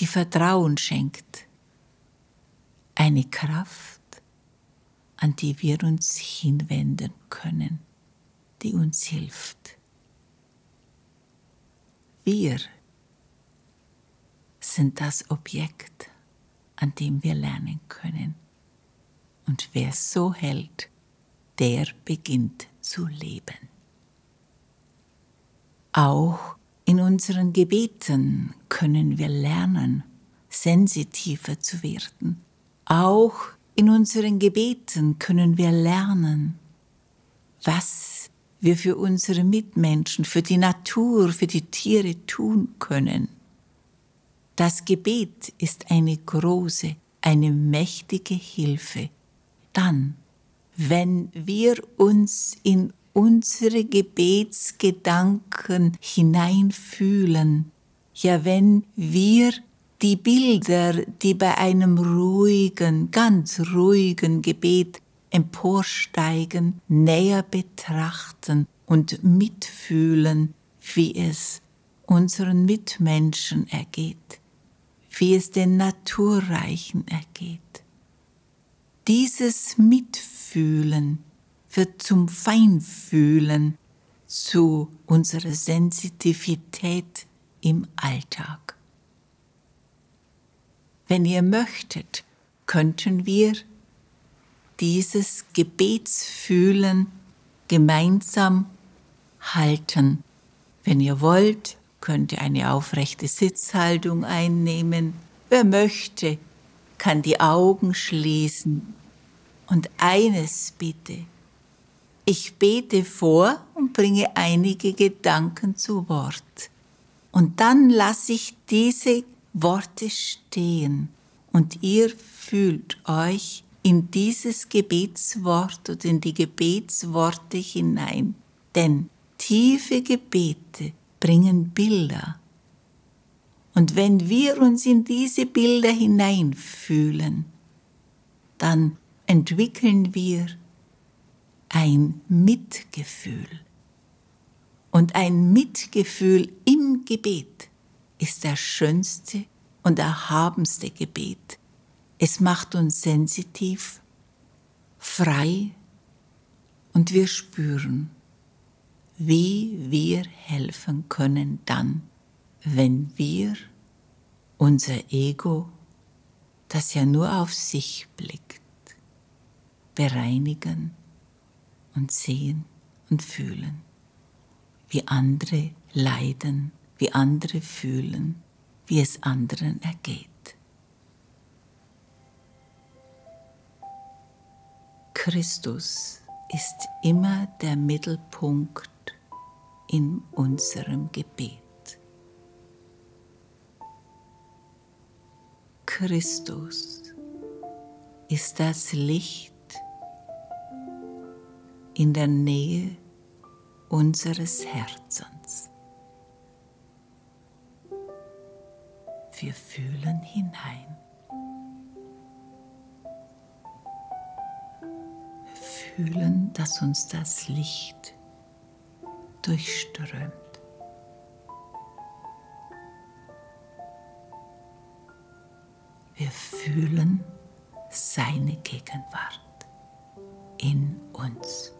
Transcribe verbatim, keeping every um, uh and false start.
die Vertrauen schenkt. Eine Kraft, an die wir uns hinwenden können, die uns hilft. Wir sind das Objekt, an dem wir lernen können. Und wer so hält, der beginnt zu leben. Auch in unseren Gebeten können wir lernen, sensitiver zu werden. Auch in unseren Gebeten können wir lernen, was wir für unsere Mitmenschen, für die Natur, für die Tiere tun können. Das Gebet ist eine große, eine mächtige Hilfe. Dann, wenn wir uns in unsere Gebetsgedanken hineinfühlen, ja, wenn wir die Bilder, die bei einem ruhigen, ganz ruhigen Gebet emporsteigen, näher betrachten und mitfühlen, wie es unseren Mitmenschen ergeht, wie es den Naturreichen ergeht. Dieses Mitfühlen wird zum Feinfühlen, zu unserer Sensitivität im Alltag. Wenn ihr möchtet, könnten wir dieses Gebetsfühlen gemeinsam halten. Wenn ihr wollt, könnt ihr eine aufrechte Sitzhaltung einnehmen. Wer möchte, kann die Augen schließen. Und eines bitte: Ich bete vor und bringe einige Gedanken zu Wort. Und dann lasse ich diese Worte stehen und ihr fühlt euch in dieses Gebetswort und in die Gebetsworte hinein. Denn tiefe Gebete bringen Bilder. Und wenn wir uns in diese Bilder hineinfühlen, dann entwickeln wir ein Mitgefühl. Und ein Mitgefühl im Gebet ist das schönste und erhabenste Gebet. Es macht uns sensitiv, frei und wir spüren, wie wir helfen können dann, wenn wir unser Ego, das ja nur auf sich blickt, bereinigen und sehen und fühlen, wie andere leiden, wie andere fühlen, wie es anderen ergeht. Christus ist immer der Mittelpunkt in unserem Gebet. Christus ist das Licht in der Nähe unseres Herzens. Wir fühlen hinein. Wir fühlen, dass uns das Licht durchströmt. Wir fühlen seine Gegenwart in uns.